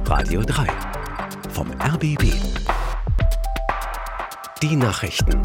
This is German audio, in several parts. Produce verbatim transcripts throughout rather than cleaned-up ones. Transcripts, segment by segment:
Radio drei vom R B B. Die Nachrichten.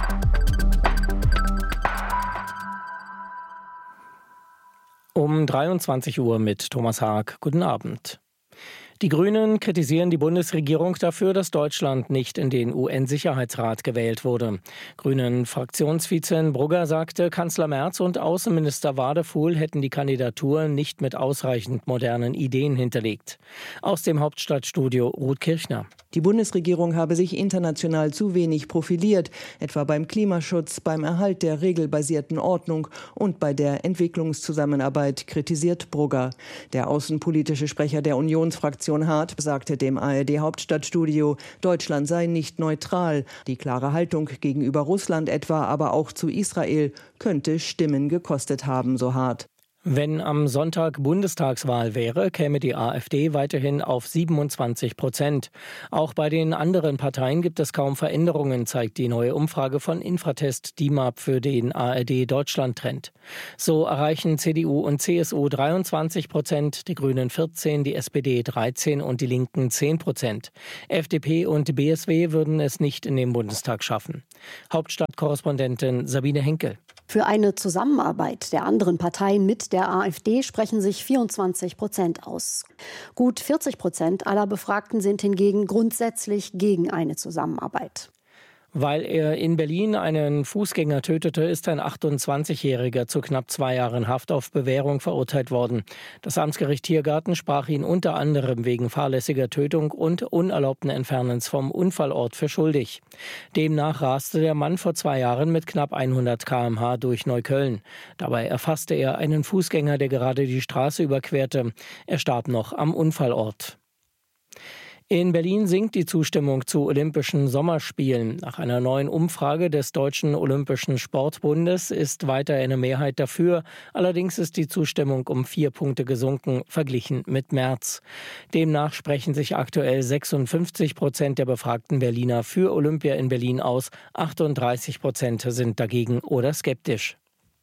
Um dreiundzwanzig Uhr mit Thomas Haag. Guten Abend. Die Grünen kritisieren die Bundesregierung dafür, dass Deutschland nicht in den U N-Sicherheitsrat gewählt wurde. Grünen-Fraktionsvizin Brugger sagte, Kanzler Merz und Außenminister Wadefuhl hätten die Kandidatur nicht mit ausreichend modernen Ideen hinterlegt. Aus dem Hauptstadtstudio Ruth Kirchner. Die Bundesregierung habe sich international zu wenig profiliert, etwa beim Klimaschutz, beim Erhalt der regelbasierten Ordnung und bei der Entwicklungszusammenarbeit, kritisiert Brugger. Der außenpolitische Sprecher der Unionsfraktion Hart sagte dem A R D-Hauptstadtstudio, Deutschland sei nicht neutral. Die klare Haltung gegenüber Russland etwa, aber auch zu Israel, könnte Stimmen gekostet haben, so Hart. Wenn am Sonntag Bundestagswahl wäre, käme die AfD weiterhin auf siebenundzwanzig Prozent. Auch bei den anderen Parteien gibt es kaum Veränderungen, zeigt die neue Umfrage von Infratest D I M A P für den A R D-Deutschland-Trend. So erreichen C D U und C S U dreiundzwanzig Prozent, die Grünen vierzehn, die S P D dreizehn und die Linken zehn Prozent. F D P und B S W würden es nicht in den Bundestag schaffen. Hauptstadtkorrespondentin Sabine Henkel. Für eine Zusammenarbeit der anderen Parteien mit der AfD sprechen sich vierundzwanzig Prozent aus. Gut vierzig Prozent aller Befragten sind hingegen grundsätzlich gegen eine Zusammenarbeit. Weil er in Berlin einen Fußgänger tötete, ist ein achtundzwanzigjähriger zu knapp zwei Jahren Haft auf Bewährung verurteilt worden. Das Amtsgericht Tiergarten sprach ihn unter anderem wegen fahrlässiger Tötung und unerlaubten Entfernens vom Unfallort für schuldig. Demnach raste der Mann vor zwei Jahren mit knapp hundert Kilometer pro Stunde durch Neukölln. Dabei erfasste er einen Fußgänger, der gerade die Straße überquerte. Er starb noch am Unfallort. In Berlin sinkt die Zustimmung zu Olympischen Sommerspielen. Nach einer neuen Umfrage des Deutschen Olympischen Sportbundes ist weiter eine Mehrheit dafür. Allerdings ist die Zustimmung um vier Punkte gesunken, verglichen mit März. Demnach sprechen sich aktuell sechsundfünfzig Prozent der befragten Berliner für Olympia in Berlin aus. achtunddreißig Prozent sind dagegen oder skeptisch.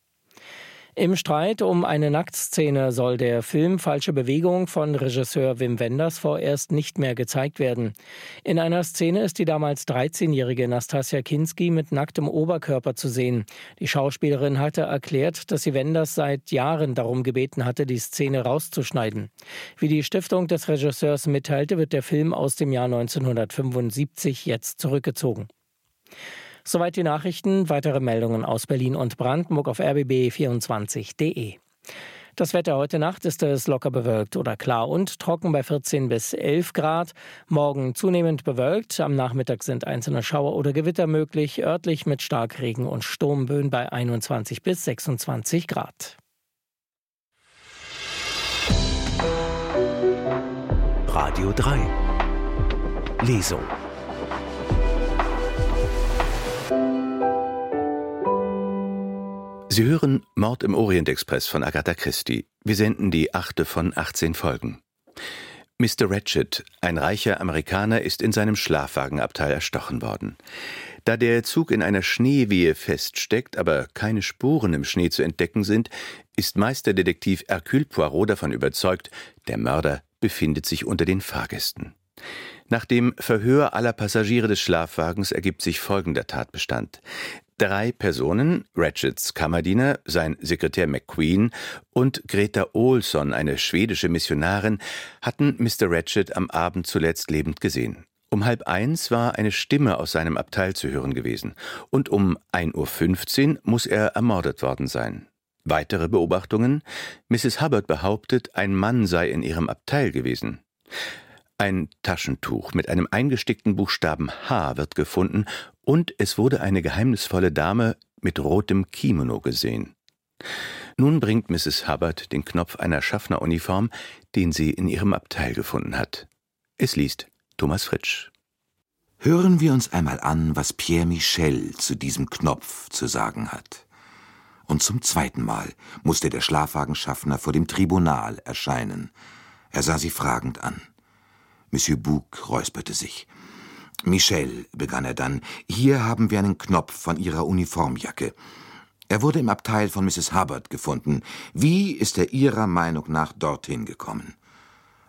Im Streit um eine Nacktszene soll der Film Falsche Bewegung von Regisseur Wim Wenders vorerst nicht mehr gezeigt werden. In einer Szene ist die damals dreizehnjährige Nastassja Kinski mit nacktem Oberkörper zu sehen. Die Schauspielerin hatte erklärt, dass sie Wenders seit Jahren darum gebeten hatte, die Szene rauszuschneiden. Wie die Stiftung des Regisseurs mitteilte, wird der Film aus dem Jahr neunzehnhundertfünfundsiebzig jetzt zurückgezogen. Soweit die Nachrichten. Weitere Meldungen aus Berlin und Brandenburg auf r b b vierundzwanzig punkt d e. Das Wetter heute Nacht ist es locker bewölkt oder klar und trocken bei vierzehn bis elf Grad. Morgen zunehmend bewölkt. Am Nachmittag sind einzelne Schauer oder Gewitter möglich. Örtlich mit Starkregen und Sturmböen bei einundzwanzig bis sechsundzwanzig Grad. Radio drei. Lesung. Sie hören Mord im Orient-Express von Agatha Christie. Wir senden die achte von achtzehn Folgen. Mister Ratchet, ein reicher Amerikaner, ist in seinem Schlafwagenabteil erstochen worden. Da der Zug in einer Schneewehe feststeckt, aber keine Spuren im Schnee zu entdecken sind, ist Meisterdetektiv Hercule Poirot davon überzeugt, der Mörder befindet sich unter den Fahrgästen. Nach dem Verhör aller Passagiere des Schlafwagens ergibt sich folgender Tatbestand. Drei Personen, Ratchets Kammerdiener, sein Sekretär McQueen und Greta Olsson, eine schwedische Missionarin, hatten Mister Ratchet am Abend zuletzt lebend gesehen. Um halb eins war eine Stimme aus seinem Abteil zu hören gewesen und um ein Uhr fünfzehn muss er ermordet worden sein. Weitere Beobachtungen: Misses Hubbard behauptet, ein Mann sei in ihrem Abteil gewesen. Ein Taschentuch mit einem eingestickten Buchstaben H wird gefunden und es wurde eine geheimnisvolle Dame mit rotem Kimono gesehen. Nun bringt Misses Hubbard den Knopf einer Schaffneruniform, den sie in ihrem Abteil gefunden hat. Es liest Thomas Fritsch. Hören wir uns einmal an, was Pierre Michel zu diesem Knopf zu sagen hat. Und zum zweiten Mal musste der Schlafwagenschaffner vor dem Tribunal erscheinen. Er sah sie fragend an. Monsieur Bouc räusperte sich. »Michel«, begann er dann, »hier haben wir einen Knopf von Ihrer Uniformjacke. Er wurde im Abteil von Misses Hubbard gefunden. Wie ist er Ihrer Meinung nach dorthin gekommen?«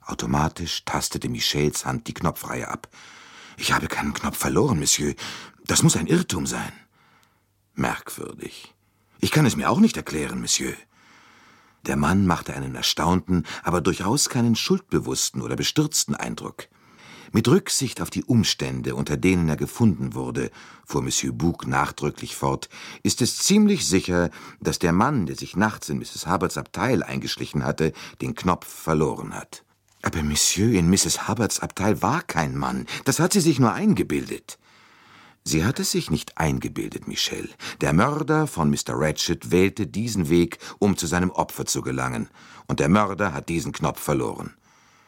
Automatisch tastete Michels Hand die Knopfreihe ab. »Ich habe keinen Knopf verloren, Monsieur. Das muss ein Irrtum sein.« »Merkwürdig. Ich kann es mir auch nicht erklären, Monsieur.« Der Mann machte einen erstaunten, aber durchaus keinen schuldbewussten oder bestürzten Eindruck. »Mit Rücksicht auf die Umstände, unter denen er gefunden wurde«, fuhr Monsieur Bouc nachdrücklich fort, »ist es ziemlich sicher, dass der Mann, der sich nachts in Misses Hubbards Abteil eingeschlichen hatte, den Knopf verloren hat.« »Aber Monsieur, in Misses Hubbards Abteil war kein Mann. Das hat sie sich nur eingebildet.« »Sie hat es sich nicht eingebildet, Michel. Der Mörder von Mister Ratchett wählte diesen Weg, um zu seinem Opfer zu gelangen. Und der Mörder hat diesen Knopf verloren.«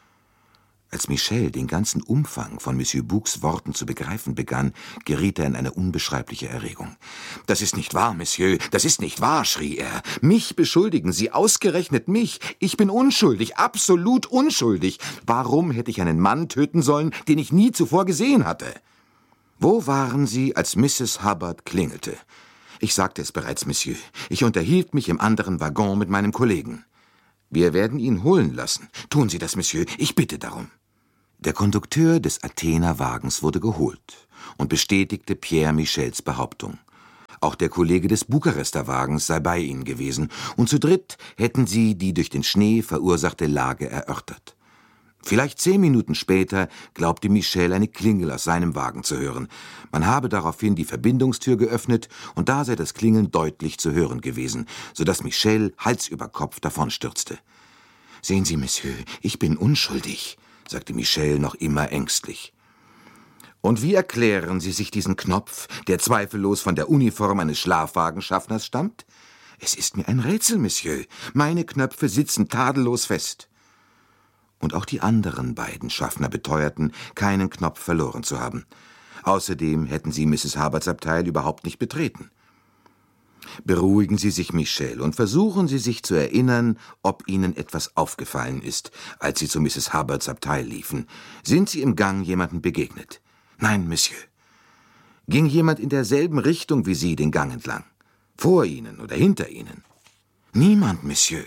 Als Michel den ganzen Umfang von Monsieur Boucs Worten zu begreifen begann, geriet er in eine unbeschreibliche Erregung. »Das ist nicht wahr, Monsieur, das ist nicht wahr«, schrie er. »Mich beschuldigen Sie, ausgerechnet mich. Ich bin unschuldig, absolut unschuldig. Warum hätte ich einen Mann töten sollen, den ich nie zuvor gesehen hatte?« »Wo waren Sie, als Misses Hubbard klingelte?« »Ich sagte es bereits, Monsieur. Ich unterhielt mich im anderen Waggon mit meinem Kollegen.« »Wir werden ihn holen lassen. Tun Sie das, Monsieur. Ich bitte darum.« Der Kondukteur des Athener-Wagens wurde geholt und bestätigte Pierre Michels Behauptung. Auch der Kollege des Bukarester Wagens sei bei ihnen gewesen, und zu dritt hätten sie die durch den Schnee verursachte Lage erörtert. Vielleicht zehn Minuten später glaubte Michel eine Klingel aus seinem Wagen zu hören. Man habe daraufhin die Verbindungstür geöffnet, und da sei das Klingeln deutlich zu hören gewesen, so dass Michel Hals über Kopf davonstürzte. »Sehen Sie, Monsieur, ich bin unschuldig«, sagte Michel noch immer ängstlich. »Und wie erklären Sie sich diesen Knopf, der zweifellos von der Uniform eines Schlafwagenschaffners stammt?« »Es ist mir ein Rätsel, Monsieur. Meine Knöpfe sitzen tadellos fest.« Und auch die anderen beiden Schaffner beteuerten, keinen Knopf verloren zu haben. Außerdem hätten sie Misses Hubbards Abteil überhaupt nicht betreten. »Beruhigen Sie sich, Michel, und versuchen Sie sich zu erinnern, ob Ihnen etwas aufgefallen ist, als Sie zu Misses Hubbards Abteil liefen. Sind Sie im Gang jemandem begegnet?« »Nein, Monsieur.« »Ging jemand in derselben Richtung wie Sie den Gang entlang? Vor Ihnen oder hinter Ihnen?« »Niemand, Monsieur.«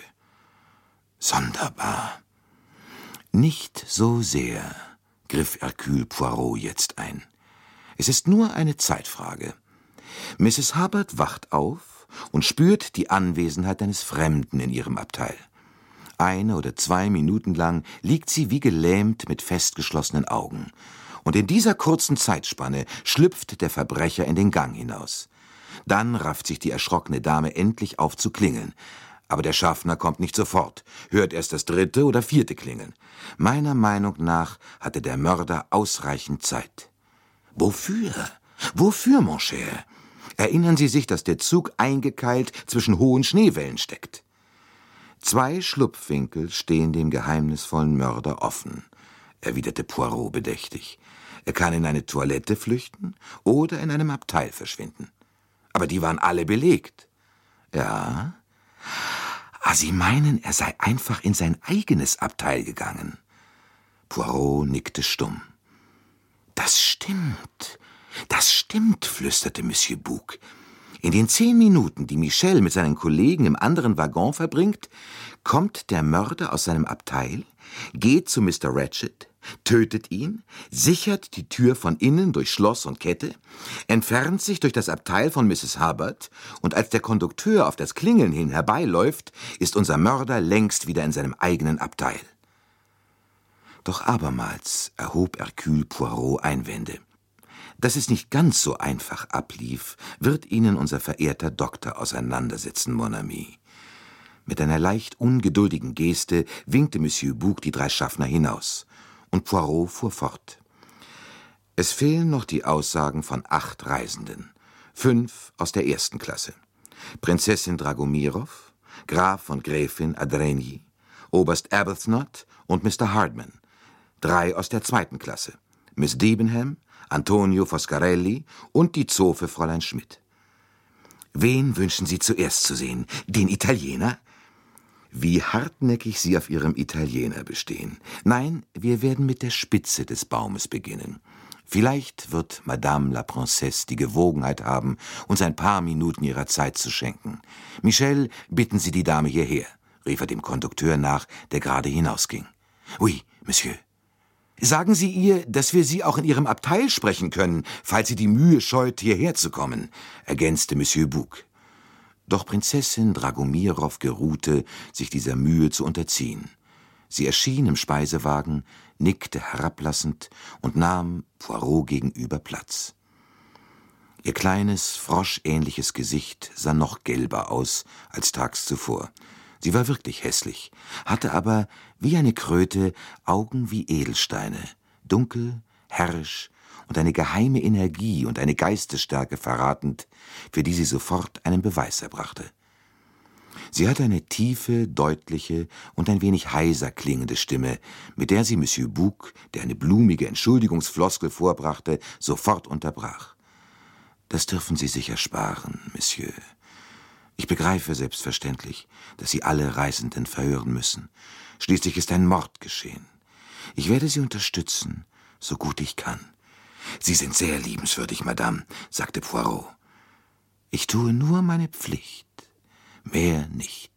»Sonderbar.« »Nicht so sehr«, griff Hercule Poirot jetzt ein. »Es ist nur eine Zeitfrage. Misses Hubbard wacht auf und spürt die Anwesenheit eines Fremden in ihrem Abteil. Eine oder zwei Minuten lang liegt sie wie gelähmt mit festgeschlossenen Augen. Und in dieser kurzen Zeitspanne schlüpft der Verbrecher in den Gang hinaus. Dann rafft sich die erschrockene Dame endlich auf zu klingeln. Aber der Schaffner kommt nicht sofort, hört erst das dritte oder vierte Klingeln. Meiner Meinung nach hatte der Mörder ausreichend Zeit. Wofür? Wofür, mon cher? Erinnern Sie sich, dass der Zug eingekeilt zwischen hohen Schneewellen steckt. Zwei Schlupfwinkel stehen dem geheimnisvollen Mörder offen, erwiderte Poirot bedächtig. Er kann in eine Toilette flüchten oder in einem Abteil verschwinden. Aber die waren alle belegt. Ja? Ah, Sie meinen, er sei einfach in sein eigenes Abteil gegangen? Poirot nickte stumm. »Das stimmt, das stimmt«, flüsterte Monsieur Bouc. »In den zehn Minuten, die Michel mit seinen Kollegen im anderen Waggon verbringt, kommt der Mörder aus seinem Abteil, geht zu Mister Ratchett, tötet ihn, sichert die Tür von innen durch Schloss und Kette, entfernt sich durch das Abteil von Misses Hubbard, und als der Kondukteur auf das Klingeln hin herbeiläuft, ist unser Mörder längst wieder in seinem eigenen Abteil.« Doch abermals erhob Hercule Poirot Einwände. Dass es nicht ganz so einfach ablief, wird Ihnen unser verehrter Doktor auseinandersetzen, mon ami. Mit einer leicht ungeduldigen Geste winkte Monsieur Bouc die drei Schaffner hinaus, und Poirot fuhr fort. Es fehlen noch die Aussagen von acht Reisenden, fünf aus der ersten Klasse. Prinzessin Dragomirow, Graf und Gräfin Adrenyi, Oberst Arbuthnot und Mister Hardman. Drei aus der zweiten Klasse, Miss Debenham, Antonio Foscarelli und die Zofe Fräulein Schmidt. Wen wünschen Sie zuerst zu sehen? Den Italiener? Wie hartnäckig Sie auf Ihrem Italiener bestehen. Nein, wir werden mit der Spitze des Baumes beginnen. Vielleicht wird Madame la Princesse die Gewogenheit haben, uns ein paar Minuten ihrer Zeit zu schenken. Michel, bitten Sie die Dame hierher, rief er dem Kondukteur nach, der gerade hinausging. Oui, Monsieur. Sagen Sie ihr, dass wir sie auch in ihrem Abteil sprechen können, falls sie die Mühe scheut, hierher zu kommen, ergänzte Monsieur Bouc. Doch Prinzessin Dragomirow geruhte, sich dieser Mühe zu unterziehen. Sie erschien im Speisewagen, nickte herablassend und nahm Poirot gegenüber Platz. Ihr kleines, froschähnliches Gesicht sah noch gelber aus als tags zuvor. Sie war wirklich hässlich, hatte aber, wie eine Kröte, Augen wie Edelsteine, dunkel, herrisch und eine geheime Energie und eine Geistesstärke verratend, für die sie sofort einen Beweis erbrachte. Sie hatte eine tiefe, deutliche und ein wenig heiser klingende Stimme, mit der sie Monsieur Bouc, der eine blumige Entschuldigungsfloskel vorbrachte, sofort unterbrach. »Das dürfen Sie sich ersparen, Monsieur. Ich begreife selbstverständlich, dass Sie alle Reisenden verhören müssen. Schließlich ist ein Mord geschehen. Ich werde Sie unterstützen, so gut ich kann.« »Sie sind sehr liebenswürdig, Madame«, sagte Poirot. »Ich tue nur meine Pflicht, mehr nicht.«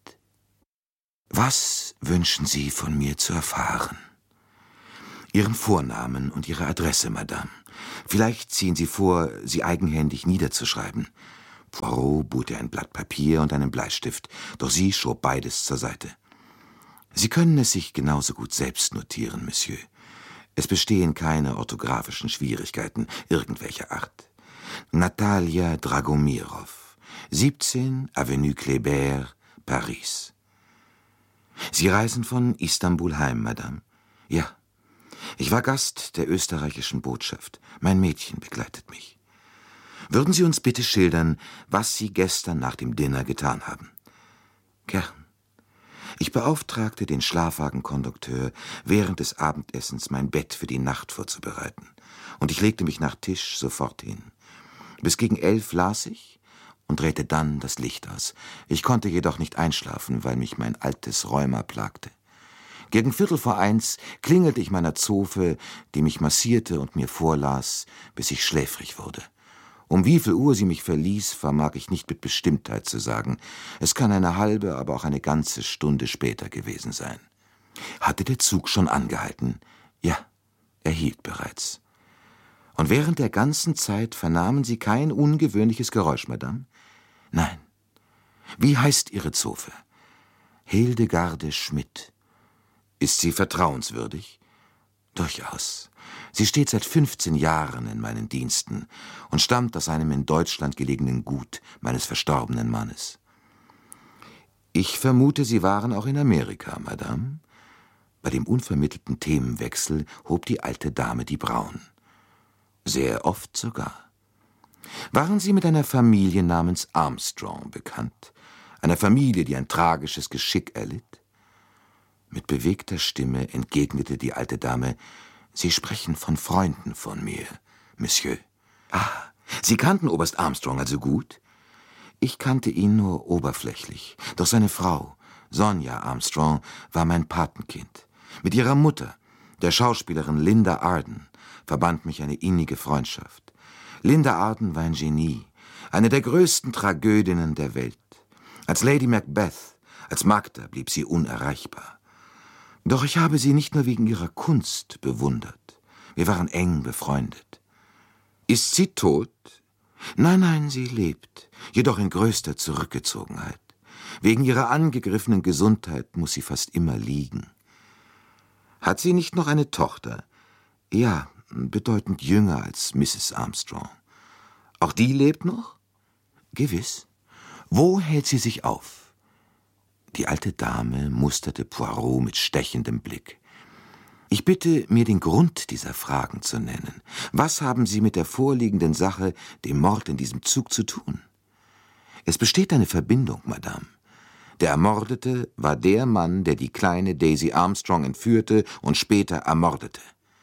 »Was wünschen Sie von mir zu erfahren?« »Ihren Vornamen und Ihre Adresse, Madame. Vielleicht ziehen Sie vor, sie eigenhändig niederzuschreiben.« Poirot bot ihr ein Blatt Papier und einen Bleistift, doch sie schob beides zur Seite. »Sie können es sich genauso gut selbst notieren, Monsieur. Es bestehen keine orthografischen Schwierigkeiten irgendwelcher Art. Natalia Dragomirow, siebzehn Avenue Kléber, Paris.« »Sie reisen von Istanbul heim, Madame?« »Ja. Ich war Gast der österreichischen Botschaft. Mein Mädchen begleitet mich. Würden Sie uns bitte schildern, was Sie gestern nach dem Dinner getan haben?« »Gern. Ich beauftragte den Schlafwagenkondukteur, während des Abendessens mein Bett für die Nacht vorzubereiten, und ich legte mich nach Tisch sofort hin. Bis gegen elf las ich und drehte dann das Licht aus. Ich konnte jedoch nicht einschlafen, weil mich mein altes Rheuma plagte. Gegen Viertel vor eins klingelte ich meiner Zofe, die mich massierte und mir vorlas, bis ich schläfrig wurde. Um wie viel Uhr sie mich verließ, vermag ich nicht mit Bestimmtheit zu sagen. Es kann eine halbe, aber auch eine ganze Stunde später gewesen sein. Hatte der Zug schon angehalten? Ja, er hielt bereits. Und während der ganzen Zeit vernahmen Sie kein ungewöhnliches Geräusch, Madame? Nein. Wie heißt Ihre Zofe? Hildegarde Schmidt. Ist sie vertrauenswürdig? Durchaus. Sie steht seit fünfzehn Jahren in meinen Diensten und stammt aus einem in Deutschland gelegenen Gut meines verstorbenen Mannes. Ich vermute, Sie waren auch in Amerika, Madame. Bei dem unvermittelten Themenwechsel hob die alte Dame die Brauen. Sehr oft sogar. Waren Sie mit einer Familie namens Armstrong bekannt? Einer Familie, die ein tragisches Geschick erlitt? Mit bewegter Stimme entgegnete die alte Dame: »Sie sprechen von Freunden von mir, Monsieur.« »Ah, Sie kannten Oberst Armstrong also gut?« »Ich kannte ihn nur oberflächlich, doch seine Frau, Sonja Armstrong, war mein Patenkind. Mit ihrer Mutter, der Schauspielerin Linda Arden, verband mich eine innige Freundschaft. Linda Arden war ein Genie, eine der größten Tragödinnen der Welt. Als Lady Macbeth, als Magda blieb sie unerreichbar. Doch ich habe sie nicht nur wegen ihrer Kunst bewundert. Wir waren eng befreundet.« »Ist sie tot?« »Nein, nein, sie lebt, jedoch in größter Zurückgezogenheit. Wegen ihrer angegriffenen Gesundheit muss sie fast immer liegen.« »Hat sie nicht noch eine Tochter?« »Ja, bedeutend jünger als Misses Armstrong.« »Auch die lebt noch?« »Gewiss.« »Wo hält sie sich auf?« Die alte Dame musterte Poirot mit stechendem Blick. »Ich bitte, mir den Grund dieser Fragen zu nennen. Was haben Sie mit der vorliegenden Sache, dem Mord in diesem Zug, zu tun?« »Es besteht eine Verbindung, Madame. Der Ermordete war der Mann, der die kleine Daisy Armstrong entführte und später ermordete.«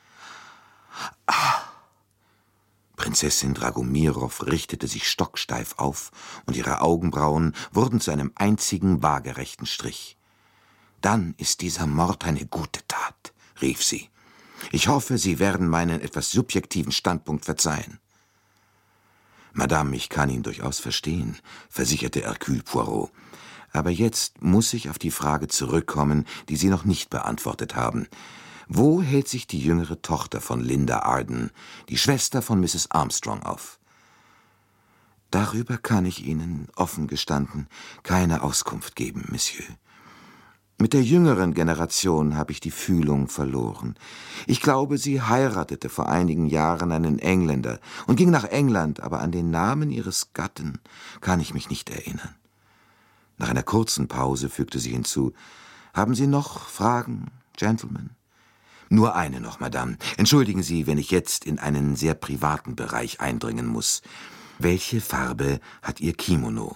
»Ah!« Prinzessin Dragomirow richtete sich stocksteif auf und ihre Augenbrauen wurden zu einem einzigen waagerechten Strich. »Dann ist dieser Mord eine gute Tat«, rief sie. »Ich hoffe, Sie werden meinen etwas subjektiven Standpunkt verzeihen.« »Madame, ich kann ihn durchaus verstehen«, versicherte Hercule Poirot. »Aber jetzt muss ich auf die Frage zurückkommen, die Sie noch nicht beantwortet haben. Wo hält sich die jüngere Tochter von Linda Arden, die Schwester von Misses Armstrong, auf? Darüber kann ich Ihnen, offen gestanden, keine Auskunft geben, Monsieur. Mit der jüngeren Generation habe ich die Fühlung verloren. Ich glaube, sie heiratete vor einigen Jahren einen Engländer und ging nach England, aber an den Namen ihres Gatten kann ich mich nicht erinnern. Nach einer kurzen Pause fügte sie hinzu: »Haben Sie noch Fragen, Gentlemen?« »Nur eine noch, Madame. Entschuldigen Sie, wenn ich jetzt in einen sehr privaten Bereich eindringen muss. Welche Farbe hat Ihr Kimono?«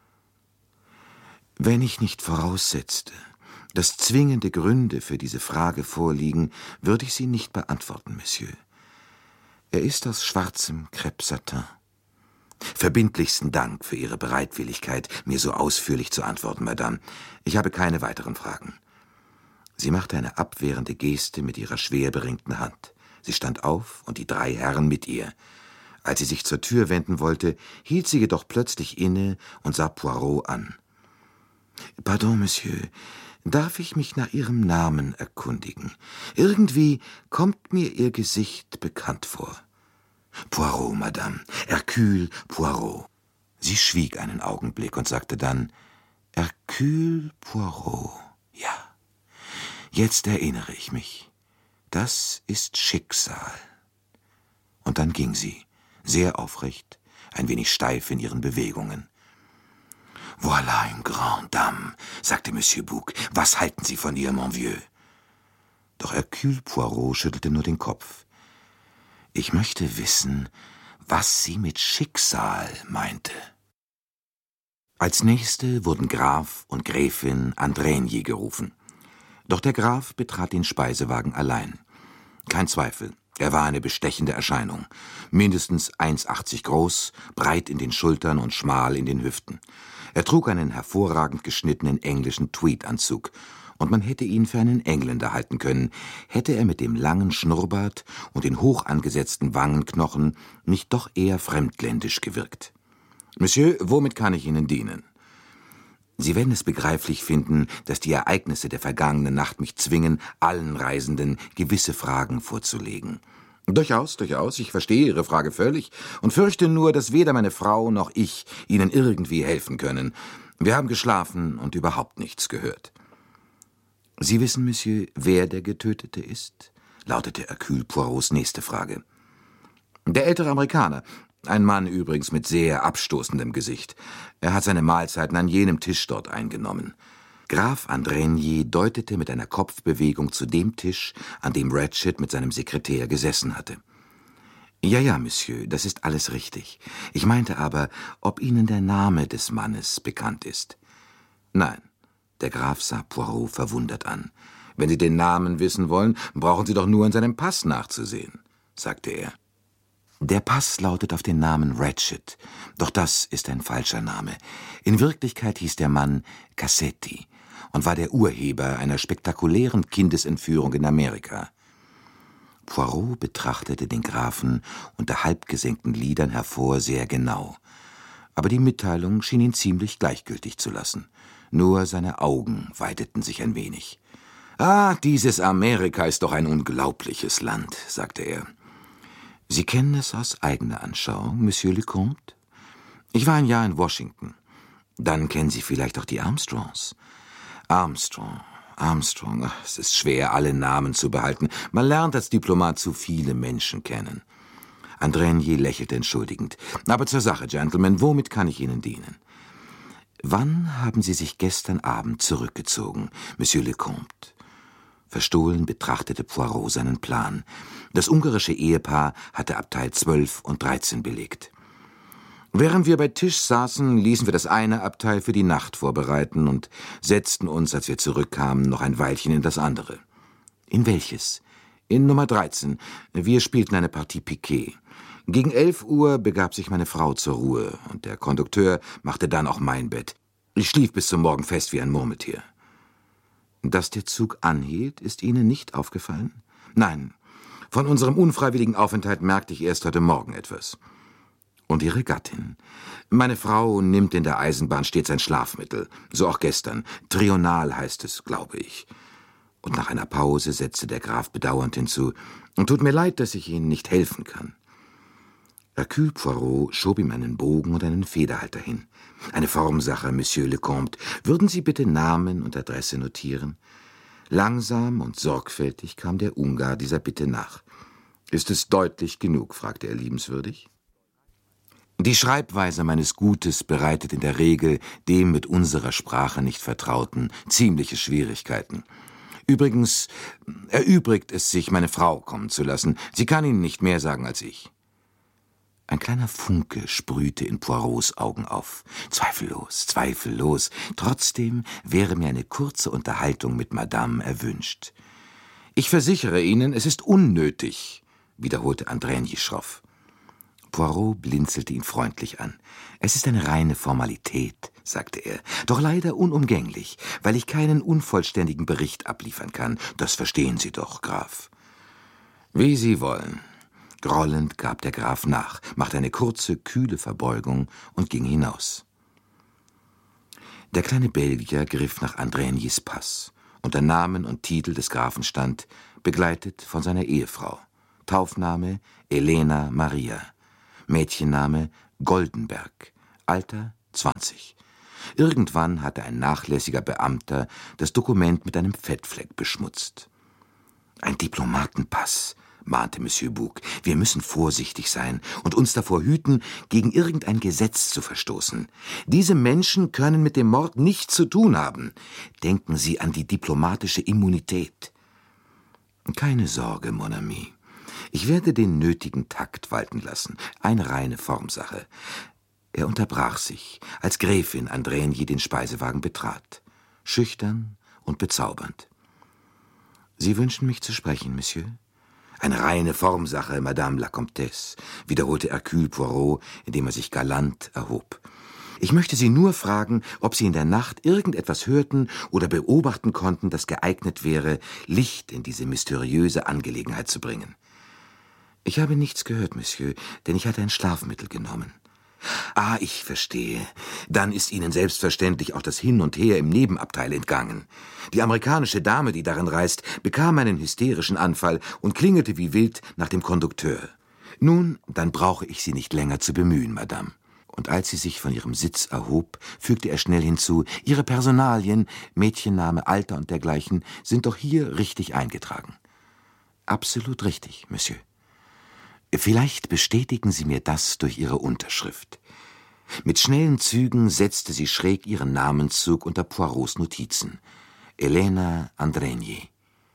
Wenn ich nicht voraussetzte, dass zwingende Gründe für diese Frage vorliegen, würde ich sie nicht beantworten, Monsieur. Er ist aus schwarzem Crêpe-Satin. Verbindlichsten Dank für Ihre Bereitwilligkeit, mir so ausführlich zu antworten, Madame. Ich habe keine weiteren Fragen. Sie machte eine abwehrende Geste mit ihrer schwer beringten Hand. Sie stand auf und die drei Herren mit ihr. Als sie sich zur Tür wenden wollte, hielt sie jedoch plötzlich inne und sah Poirot an. »Pardon, Monsieur, darf ich mich nach Ihrem Namen erkundigen? Irgendwie kommt mir Ihr Gesicht bekannt vor.« »Poirot, Madame, Hercule Poirot.« Sie schwieg einen Augenblick und sagte dann: »Hercule Poirot, ja. Jetzt erinnere ich mich. Das ist Schicksal.« Und dann ging sie, sehr aufrecht, ein wenig steif in ihren Bewegungen. »Voilà une grande dame«, sagte Monsieur Bouc. »Was halten Sie von ihr, mon vieux?« Doch Hercule Poirot schüttelte nur den Kopf. »Ich möchte wissen, was sie mit Schicksal meinte.« Als Nächste wurden Graf und Gräfin Andrigny gerufen. Doch der Graf betrat den Speisewagen allein. Kein Zweifel, er war eine bestechende Erscheinung. Mindestens eins Komma achtzig groß, breit in den Schultern und schmal in den Hüften. Er trug einen hervorragend geschnittenen englischen Tweedanzug, und man hätte ihn für einen Engländer halten können, hätte er mit dem langen Schnurrbart und den hoch angesetzten Wangenknochen nicht doch eher fremdländisch gewirkt. »Monsieur, womit kann ich Ihnen dienen?« Sie werden es begreiflich finden, dass die Ereignisse der vergangenen Nacht mich zwingen, allen Reisenden gewisse Fragen vorzulegen. »Durchaus, durchaus, ich verstehe Ihre Frage völlig und fürchte nur, dass weder meine Frau noch ich Ihnen irgendwie helfen können. Wir haben geschlafen und überhaupt nichts gehört.« »Sie wissen, Monsieur, wer der Getötete ist?« lautete Hercule Poirots nächste Frage. »Der ältere Amerikaner, ein Mann übrigens mit sehr abstoßendem Gesicht. Er hat seine Mahlzeiten an jenem Tisch dort eingenommen.« Graf Andrigny deutete mit einer Kopfbewegung zu dem Tisch, an dem Ratchett mit seinem Sekretär gesessen hatte. »Ja, ja, Monsieur, das ist alles richtig. Ich meinte aber, ob Ihnen der Name des Mannes bekannt ist.« »Nein.« Der Graf sah Poirot verwundert an. »Wenn Sie den Namen wissen wollen, brauchen Sie doch nur in seinem Pass nachzusehen«, sagte er. »Der Pass lautet auf den Namen Ratchett, doch das ist ein falscher Name. In Wirklichkeit hieß der Mann Cassetti und war der Urheber einer spektakulären Kindesentführung in Amerika.« Poirot betrachtete den Grafen unter halbgesenkten Lidern hervor sehr genau. Aber die Mitteilung schien ihn ziemlich gleichgültig zu lassen. Nur seine Augen weiteten sich ein wenig. »Ah, dieses Amerika ist doch ein unglaubliches Land«, sagte er. »Sie kennen es aus eigener Anschauung, Monsieur le Comte? Ich war ein Jahr in Washington. Dann kennen Sie vielleicht auch die Armstrongs.« »Armstrong, Armstrong, ach, es ist schwer, alle Namen zu behalten. Man lernt als Diplomat zu viele Menschen kennen.« Andrigny lächelte entschuldigend. »Aber zur Sache, Gentlemen, womit kann ich Ihnen dienen?« »Wann haben Sie sich gestern Abend zurückgezogen, Monsieur le Comte?« Verstohlen betrachtete Poirot seinen Plan. Das ungarische Ehepaar hatte Abteil zwölf und dreizehn belegt. Während wir bei Tisch saßen, ließen wir das eine Abteil für die Nacht vorbereiten und setzten uns, als wir zurückkamen, noch ein Weilchen in das andere. »In welches?« »In Nummer dreizehn. Wir spielten eine Partie Piquet. Gegen elf Uhr begab sich meine Frau zur Ruhe, und der Kondukteur machte dann auch mein Bett. Ich schlief bis zum Morgen fest wie ein Murmeltier.« »Dass der Zug anhielt, ist Ihnen nicht aufgefallen?« »Nein, von unserem unfreiwilligen Aufenthalt merkte ich erst heute Morgen etwas.« »Und Ihre Gattin?« »Meine Frau nimmt in der Eisenbahn stets ein Schlafmittel, so auch gestern. Trional heißt es, glaube ich.« Und nach einer Pause setzte der Graf bedauernd hinzu: »Tut mir leid, dass ich Ihnen nicht helfen kann.« Hercule Poirot schob ihm einen Bogen und einen Federhalter hin. »Eine Formsache, Monsieur le Comte. Würden Sie bitte Namen und Adresse notieren?« Langsam und sorgfältig kam der Ungar dieser Bitte nach. »Ist es deutlich genug?« fragte er liebenswürdig. Die Schreibweise meines Gutes bereitet in der Regel dem mit unserer Sprache nicht Vertrauten ziemliche Schwierigkeiten. Übrigens erübrigt es sich, meine Frau kommen zu lassen. Sie kann Ihnen nicht mehr sagen als ich.« Ein kleiner Funke sprühte in Poirots Augen auf. Zweifellos, zweifellos. Trotzdem wäre mir eine kurze Unterhaltung mit Madame erwünscht. »Ich versichere Ihnen, es ist unnötig«, wiederholte Andränyi schroff. Poirot blinzelte ihn freundlich an. »Es ist eine reine Formalität«, sagte er, »doch leider unumgänglich, weil ich keinen unvollständigen Bericht abliefern kann. Das verstehen Sie doch, Graf.« »Wie Sie wollen.« Grollend gab der Graf nach, machte eine kurze, kühle Verbeugung und ging hinaus. Der kleine Belgier griff nach Andränyis Pass. Unter Namen und Titel des Grafen stand, begleitet von seiner Ehefrau. Taufname Elena Maria. Mädchenname Goldenberg. Alter zwanzig. Irgendwann hatte ein nachlässiger Beamter das Dokument mit einem Fettfleck beschmutzt. »Ein Diplomatenpass«, mahnte Monsieur Bouc. »Wir müssen vorsichtig sein und uns davor hüten, gegen irgendein Gesetz zu verstoßen. Diese Menschen können mit dem Mord nichts zu tun haben. Denken Sie an die diplomatische Immunität.« »Keine Sorge, mon ami. Ich werde den nötigen Takt walten lassen. Eine reine Formsache.« Er unterbrach sich, als Gräfin Andränyi den Speisewagen betrat. Schüchtern und bezaubernd. »Sie wünschen mich zu sprechen, Monsieur?« »Eine reine Formsache, Madame la Comtesse«, wiederholte Hercule Poirot, indem er sich galant erhob. »Ich möchte Sie nur fragen, ob Sie in der Nacht irgendetwas hörten oder beobachten konnten, das geeignet wäre, Licht in diese mysteriöse Angelegenheit zu bringen.« »Ich habe nichts gehört, Monsieur, denn ich hatte ein Schlafmittel genommen.« »Ah, ich verstehe. Dann ist Ihnen selbstverständlich auch das Hin und Her im Nebenabteil entgangen. Die amerikanische Dame, die darin reist, bekam einen hysterischen Anfall und klingelte wie wild nach dem Kondukteur. Nun, dann brauche ich Sie nicht länger zu bemühen, Madame.« Und als sie sich von ihrem Sitz erhob, fügte er schnell hinzu: »Ihre Personalien, Mädchenname, Alter und dergleichen, sind doch hier richtig eingetragen.« »Absolut richtig, Monsieur.« »Vielleicht bestätigen Sie mir das durch Ihre Unterschrift.« Mit schnellen Zügen setzte sie schräg ihren Namenszug unter Poirots Notizen. Elena Andränyi.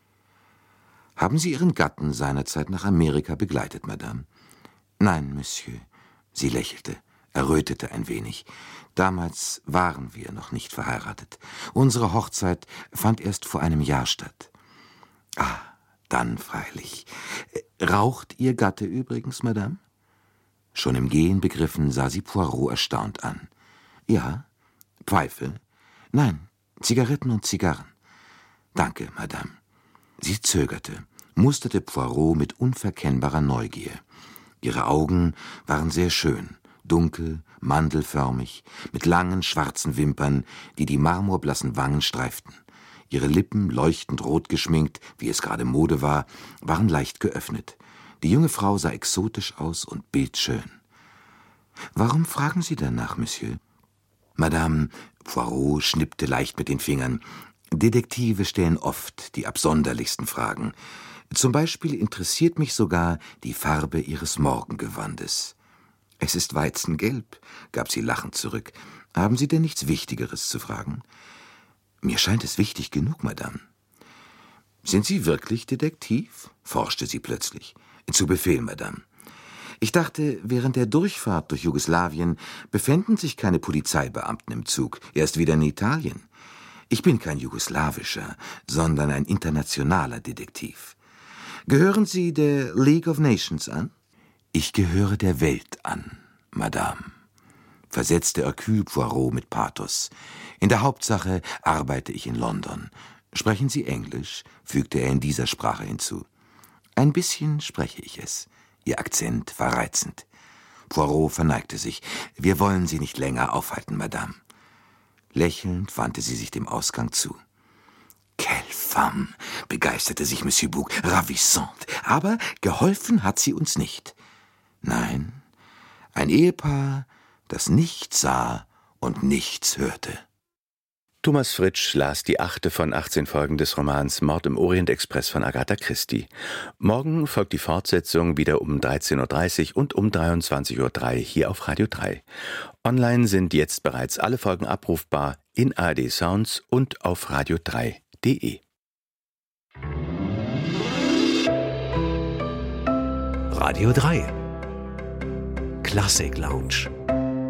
»Haben Sie Ihren Gatten seinerzeit nach Amerika begleitet, Madame?« »Nein, Monsieur.« Sie lächelte, errötete ein wenig. »Damals waren wir noch nicht verheiratet. Unsere Hochzeit fand erst vor einem Jahr statt.« »Ah, dann freilich. Raucht Ihr Gatte übrigens, Madame?« Schon im Gehen begriffen sah sie Poirot erstaunt an. »Ja. Pfeife?« »Nein, Zigaretten und Zigarren.« »Danke, Madame.« Sie zögerte, musterte Poirot mit unverkennbarer Neugier. Ihre Augen waren sehr schön, dunkel, mandelförmig, mit langen schwarzen Wimpern, die die marmorblassen Wangen streiften. Ihre Lippen, leuchtend rot geschminkt, wie es gerade Mode war, waren leicht geöffnet. Die junge Frau sah exotisch aus und bildschön. »Warum fragen Sie danach, Monsieur?« »Madame«, Poirot schnippte leicht mit den Fingern, »Detektive stellen oft die absonderlichsten Fragen. Zum Beispiel interessiert mich sogar die Farbe Ihres Morgengewandes.« »Es ist weizengelb«, gab sie lachend zurück. »Haben Sie denn nichts Wichtigeres zu fragen?« »Mir scheint es wichtig genug, Madame.« »Sind Sie wirklich Detektiv?« forschte sie plötzlich. »Zu Befehl, Madame.« »Ich dachte, während der Durchfahrt durch Jugoslawien befänden sich keine Polizeibeamten im Zug, erst wieder in Italien. Ich bin kein jugoslawischer, sondern ein internationaler Detektiv. Gehören Sie der League of Nations an?« »Ich gehöre der Welt an, Madame«, versetzte Hercule Poirot mit Pathos. »In der Hauptsache arbeite ich in London. Sprechen Sie Englisch?« fügte er in dieser Sprache hinzu. »Ein bisschen spreche ich es.« Ihr Akzent war reizend. Poirot verneigte sich. »Wir wollen Sie nicht länger aufhalten, Madame.« Lächelnd wandte sie sich dem Ausgang zu. Quelle femme, begeisterte sich Monsieur Bouc, ravissante. Aber geholfen hat sie uns nicht. Nein, ein Ehepaar, das nichts sah und nichts hörte. Thomas Fritsch las die achte von achtzehn Folgen des Romans Mord im Orient-Express von Agatha Christie. Morgen folgt die Fortsetzung wieder um dreizehn Uhr dreißig und um dreiundzwanzig Uhr drei hier auf Radio drei. Online sind jetzt bereits alle Folgen abrufbar in A R D Sounds und auf radio drei punkt de. Radio drei Klassik Lounge.